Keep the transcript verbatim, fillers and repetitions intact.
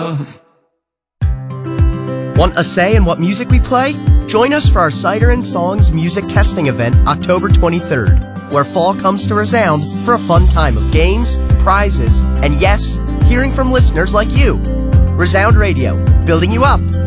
Want a say in what music we play? Join us for our Cider and Songs music testing event October twenty-third, where fall comes to resound for a fun time of games, prizes, and yes, hearing from listeners like you. Resound Radio, building you up